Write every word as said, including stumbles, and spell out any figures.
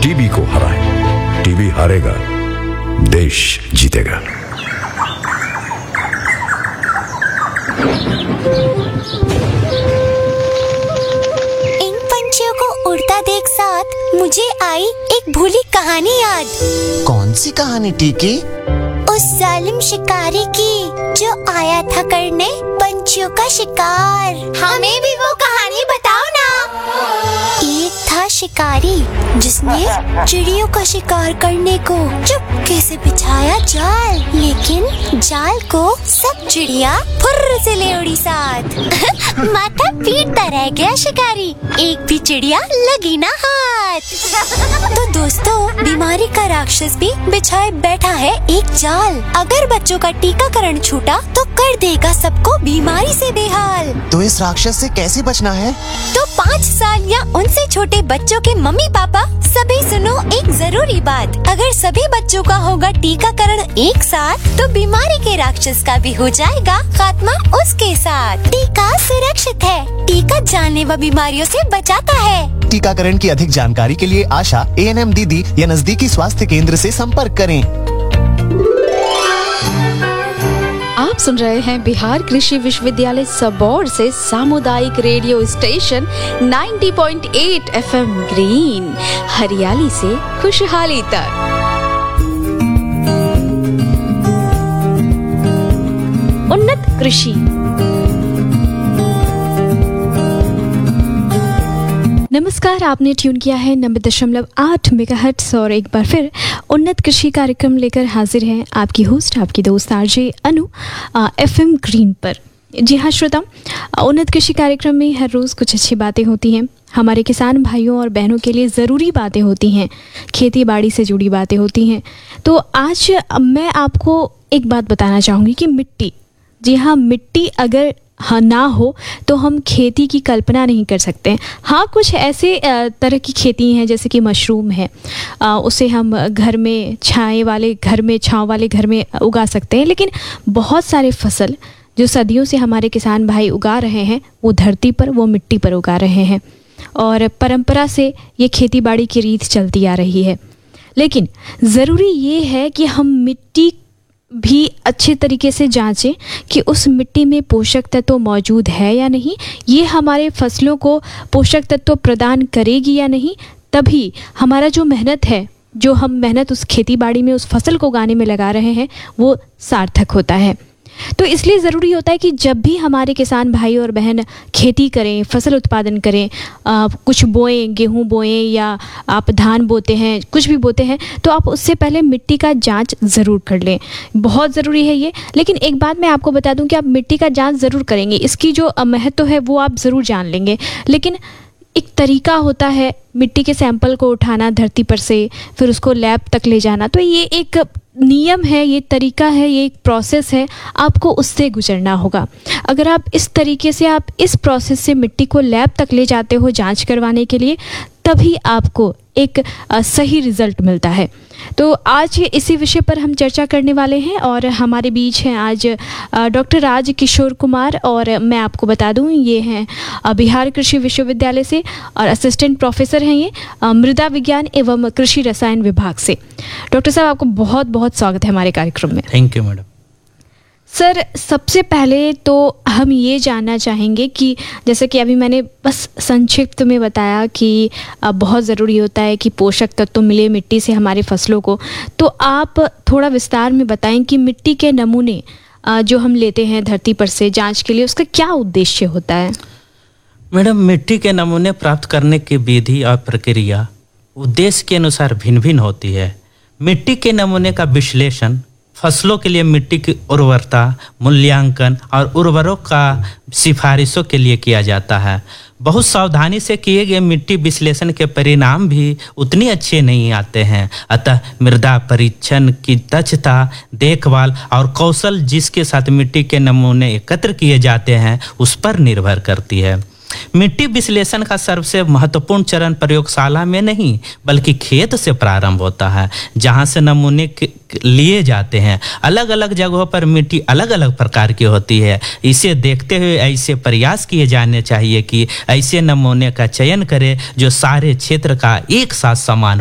TB को हराएं। TB हारेगा, देश जीतेगा। इन पंछियों को उड़ता देख साथ मुझे आई एक भूली कहानी याद। कौन सी कहानी टीकी? उस जालिम शिकारी की जो आया था करने पंछियों का शिकार। हमें भी वो कहानी बताओ ना। एक था शिकारी जिसने चिड़ियों का शिकार करने को चुपके से बिछाया जाल, लेकिन जाल को सब चिड़िया फुर्र से ले उड़ी साथ। माथा पीटता रह गया शिकारी, एक भी चिड़िया लगी ना हाथ। तो दोस्तों, बीमारी का राक्षस भी बिछाए बैठा है एक जाल। अगर बच्चों का टीकाकरण छूटा तो कर देगा सबको बीमारी से बेहाल। तो इस राक्षस से कैसे बचना है? तो पाँच साल या उनसे छोटे बच्चों के मम्मी पापा सभी सुनो एक जरूरी बात। अगर सभी बच्चों का होगा टीकाकरण एक साथ तो बीमारी के राक्षस का भी हो जाएगा खात्मा उसके साथ। टीका सुरक्षित है, टीका जानलेवा बीमारियों से बचाता है। टीकाकरण की अधिक जानकारी के लिए आशा, ए एन एम दीदी या नजदीकी स्वास्थ्य केंद्र से संपर्क करें। आप सुन रहे हैं बिहार कृषि विश्वविद्यालय सबौर से सामुदायिक रेडियो स्टेशन नब्बे पॉइंट आठ एफ एम ग्रीन, हरियाली से खुशहाली तक। उन्नत कृषि। नमस्कार, आपने ट्यून किया है नब्बे दशमलव आठ मेगाहर्ट्ज और एक बार फिर उन्नत कृषि कार्यक्रम लेकर हाजिर हैं आपकी होस्ट, आपकी दोस्त आरजे अनु, एफएम ग्रीन पर। जी हाँ श्रोता, उन्नत कृषि कार्यक्रम में हर रोज़ कुछ अच्छी बातें होती हैं। हमारे किसान भाइयों और बहनों के लिए ज़रूरी बातें होती हैं, खेती बाड़ी से जुड़ी बातें होती हैं। तो आज मैं आपको एक बात बताना चाहूँगी कि मिट्टी, जी हाँ, मिट्टी अगर हाँ ना हो तो हम खेती की कल्पना नहीं कर सकते। हाँ, कुछ ऐसे तरह की खेती हैं जैसे कि मशरूम है, उसे हम घर में छाए वाले घर में छाँव वाले घर में उगा सकते हैं, लेकिन बहुत सारे फसल जो सदियों से हमारे किसान भाई उगा रहे हैं वो धरती पर, वो मिट्टी पर उगा रहे हैं और परंपरा से ये खेती बाड़ी की रीत चलती आ रही है। लेकिन ज़रूरी ये है कि हम मिट्टी भी अच्छे तरीके से जांचें कि उस मिट्टी में पोषक तत्व मौजूद है या नहीं, ये हमारे फसलों को पोषक तत्व प्रदान करेगी या नहीं। तभी हमारा जो मेहनत है, जो हम मेहनत उस खेती बाड़ी में उस फसल को उगाने में लगा रहे हैं, वो सार्थक होता है। तो इसलिए ज़रूरी होता है कि जब भी हमारे किसान भाई और बहन खेती करें, फसल उत्पादन करें, आ, कुछ बोएं, गेहूं बोएं या आप धान बोते हैं, कुछ भी बोते हैं, तो आप उससे पहले मिट्टी का जांच ज़रूर कर लें। बहुत ज़रूरी है ये। लेकिन एक बात मैं आपको बता दूं कि आप मिट्टी का जांच ज़रूर करेंगे, इसकी जो महत्व है वो आप ज़रूर जान लेंगे। लेकिन एक तरीका होता है मिट्टी के सैंपल को उठाना धरती पर से, फिर उसको लैब तक ले जाना। तो ये एक नियम है, ये तरीका है, ये एक प्रोसेस है, आपको उससे गुजरना होगा। अगर आप इस तरीके से आप इस प्रोसेस से मिट्टी को लैब तक ले जाते हो जांच करवाने के लिए, तभी आपको एक आ, सही रिज़ल्ट मिलता है। तो आज इसी विषय पर हम चर्चा करने वाले हैं और हमारे बीच हैं आज डॉक्टर राज किशोर कुमार, और मैं आपको बता दूं ये हैं बिहार कृषि विश्वविद्यालय से और असिस्टेंट प्रोफेसर हैं ये आ, मृदा विज्ञान एवं कृषि रसायन विभाग से। डॉक्टर साहब, आपको बहुत बहुत स्वागत है हमारे कार्यक्रम में। Thank you madam. सर, सबसे पहले तो हम ये जानना चाहेंगे कि जैसे कि अभी मैंने बस संक्षिप्त में बताया कि बहुत ज़रूरी होता है कि पोषक तत्व तो मिले मिट्टी से हमारे फसलों को, तो आप थोड़ा विस्तार में बताएं कि मिट्टी के नमूने जो हम लेते हैं धरती पर से जांच के लिए, उसका क्या उद्देश्य होता है? मैडम, मिट्टी के नमूने प्राप्त करने की विधि और प्रक्रिया उद्देश्य के अनुसार भिन्न भिन्न होती है। मिट्टी के नमूने का विश्लेषण फसलों के लिए मिट्टी की उर्वरता मूल्यांकन और उर्वरकों का सिफारिशों के लिए किया जाता है। बहुत सावधानी से किए गए मिट्टी विश्लेषण के परिणाम भी उतनी अच्छे नहीं आते हैं। अतः मृदा परीक्षण की दक्षता, देखभाल और कौशल जिसके साथ मिट्टी के नमूने एकत्र किए जाते हैं उस पर निर्भर करती है। मिट्टी विश्लेषण का सबसे महत्वपूर्ण चरण प्रयोगशाला में नहीं बल्कि खेत से प्रारंभ होता है, जहां से नमूने लिए जाते हैं। अलग अलग जगहों पर मिट्टी अलग अलग प्रकार की होती है। इसे देखते हुए ऐसे प्रयास किए जाने चाहिए कि ऐसे नमूने का चयन करें जो सारे क्षेत्र का एक साथ समान